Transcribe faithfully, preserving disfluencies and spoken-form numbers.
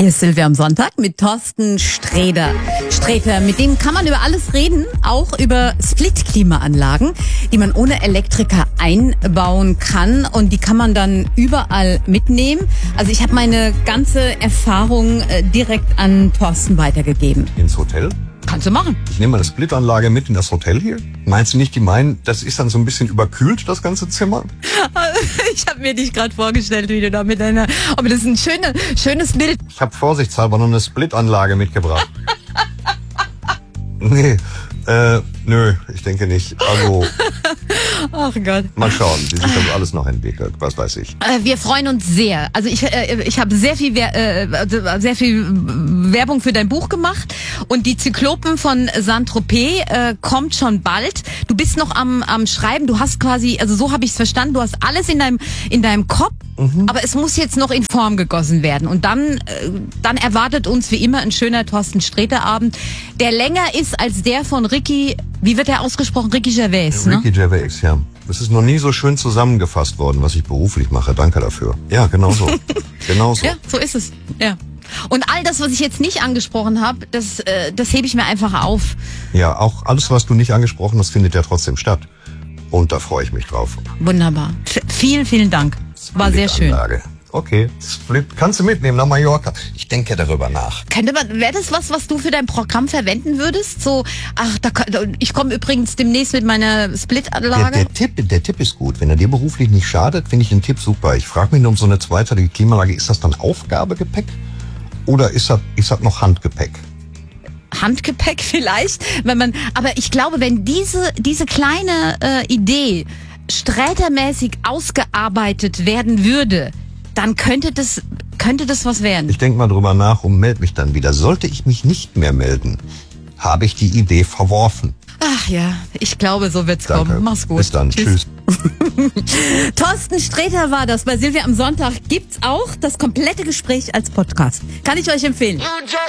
Hier ist Silvia am Sonntag mit Thorsten Sträter. Sträter, mit dem kann man über alles reden, auch über Split-Klimaanlagen, die man ohne Elektriker einbauen kann und die kann man dann überall mitnehmen. Also ich habe meine ganze Erfahrung äh, direkt an Thorsten weitergegeben. Ins Hotel? Kannst du machen. Ich nehme meine Splitanlage mit in das Hotel hier. Meinst du nicht, die meinen, das ist dann so ein bisschen überkühlt, das ganze Zimmer? Ich habe mir dich gerade vorgestellt, wie du da mit deiner... Aber das ist ein schöne, schönes Bild. Ich habe vorsichtshalber noch eine Splitanlage mitgebracht. nee, äh, nö, ich denke nicht. Also... Ach Gott. Mal schauen, wie sich das alles noch entwickelt, was weiß ich. Äh, wir freuen uns sehr. Also ich, äh, ich habe sehr viel, Wer- äh, sehr viel Werbung für dein Buch gemacht und die Zyklopen von Saint-Tropez äh, kommt schon bald. Du bist noch am, am Schreiben. Du hast quasi, also so habe ich es verstanden. Du hast alles in deinem in deinem Kopf, mhm. aber es muss jetzt noch in Form gegossen werden. Und dann äh, dann erwartet uns wie immer ein schöner Thorsten Sträter Abend, der länger ist als der von Ricky. Wie wird der ausgesprochen? Ricky Gervais, ne? Ricky Gervais, ja. Das ist noch nie so schön zusammengefasst worden, was ich beruflich mache. Danke dafür. Ja, genau so. genau so. Ja, so ist es. Ja. Und all das, was ich jetzt nicht angesprochen habe, das, äh, das hebe ich mir einfach auf. Ja, auch alles, was du nicht angesprochen hast, findet ja trotzdem statt. Und da freue ich mich drauf. Wunderbar. F- vielen, vielen Dank. War sehr schön. Splitanlage. Okay, Split kannst du mitnehmen nach Mallorca. Ich denke darüber nach. Könnte man, wäre das was, was du für dein Programm verwenden würdest? So, ach, da, kann- ich komme übrigens demnächst mit meiner Der, Splitanlage. der, Tipp, der Tipp ist gut. Wenn er dir beruflich nicht schadet, finde ich den Tipp super. Ich frage mich nur um so eine zweiteilige Klimaanlage. Ist das dann Aufgabegepäck oder ist das, ist das noch Handgepäck? Handgepäck vielleicht, wenn man, aber ich glaube, wenn diese, diese kleine äh, Idee strätermäßig ausgearbeitet werden würde, dann könnte das, könnte das was werden. Ich denke mal drüber nach und melde mich dann wieder. Sollte ich mich nicht mehr melden, habe ich die Idee verworfen. Ach ja, ich glaube, so wird's Danke. kommen. Mach's gut. Bis dann. Tschüss. Thorsten Sträter war das. Bei Silvia am Sonntag gibt's auch das komplette Gespräch als Podcast. Kann ich euch empfehlen.